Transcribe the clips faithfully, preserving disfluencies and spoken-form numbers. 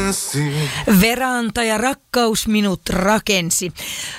rakensi. Veranta ja rakkaus minut rakensi.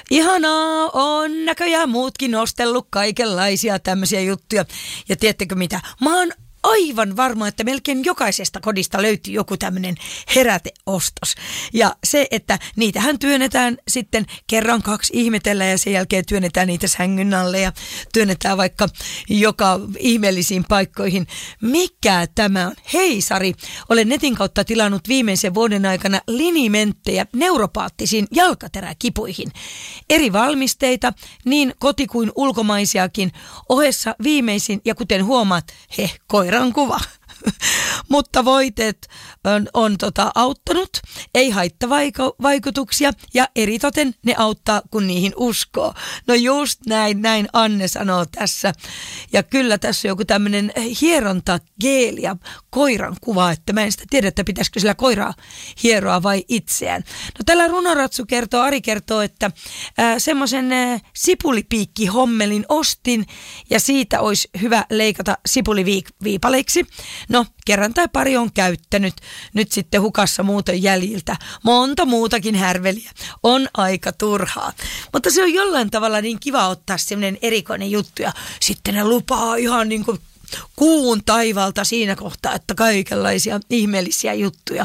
Ihanaa on näköjään muutkin ostellut kaikenlaisia tämmöisiä juttuja. Ja tiedättekö mitä? Mä oon aivan varma, että melkein jokaisesta kodista löytyy joku tämmöinen heräteostos. Ja se, että niitähän työnnetään sitten kerran kaksi ihmetellä ja sen jälkeen työnnetään niitä sängyn alle ja työnnetään vaikka joka ihmeellisiin paikkoihin. Mikä tämä on? Hei Sari, olen netin kautta tilannut viimeisen vuoden aikana linimenttejä neuropaattisiin jalkateräkipuihin. Eri valmisteita, niin koti- kuin ulkomaisiakin. Ohessa viimeisin ja kuten huomaat, he koiran kuva. Mutta voiteet on, on tota, auttanut, ei haittavaikutuksia ja eritoten ne auttaa, kun niihin uskoo. No just näin, näin Anne sanoo tässä. Ja kyllä tässä on joku tämmöinen hierontageeli ja koiran kuva, että mä en sitä tiedä, että pitäisikö sillä koiraa hieroa vai itseään. No tällä runoratsu kertoo, Ari kertoo, että semmoisen sipulipiikkihommelin ostin ja siitä olisi hyvä leikata sipuliviipaleiksi. No, kerran tai pari on käyttänyt, nyt sitten hukassa muuten jäljiltä. Monta muutakin härveliä. On aika turhaa. Mutta se on jollain tavalla niin kiva ottaa semmoinen erikoinen juttu ja sitten ne lupaa ihan niin kuin kuun taivalta siinä kohtaa, että kaikenlaisia ihmeellisiä juttuja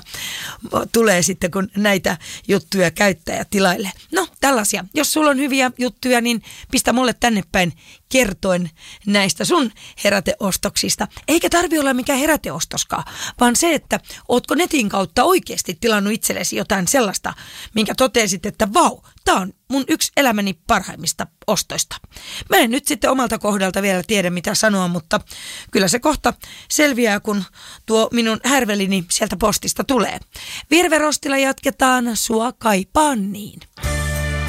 tulee sitten, kun näitä juttuja käyttää tilaille. No, tällaisia. Jos sulla on hyviä juttuja, niin pistä mulle tänne päin kertoen näistä sun heräteostoksista. Eikä tarvitse olla mikään heräteostoskaan, vaan se, että ootko netin kautta oikeasti tilannut itsellesi jotain sellaista, minkä totesit, että vau, tää on mun yksi elämäni parhaimmista ostoista. Mä en nyt sitten omalta kohdalta vielä tiedä mitä sanoa, mutta kyllä se kohta selviää, kun tuo minun härvelini sieltä postista tulee. Virve Rostila jatketaan, sua kaipaan niin.